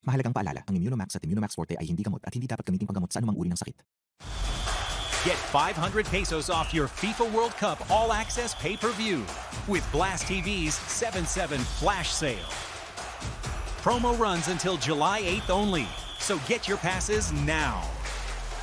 Mahalagang paalala, ang Immunomax at Immunomax Forte ay hindi gamot at hindi dapat gamitin panggamot sa anumang uri ng sakit. Get 500 pesos off your FIFA World Cup all-access pay-per-view with Blast TV's 7/7 flash sale. Promo runs until July 8th only, so get your passes now.